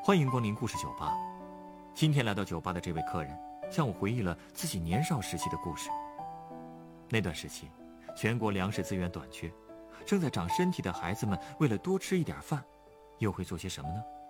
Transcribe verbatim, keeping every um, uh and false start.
欢迎光临故事酒吧。今天来到酒吧的这位客人向我回忆了自己年少时期的故事。那段时期，全国粮食资源短缺，正在长身体的孩子们为了多吃一点饭，又会做些什么呢？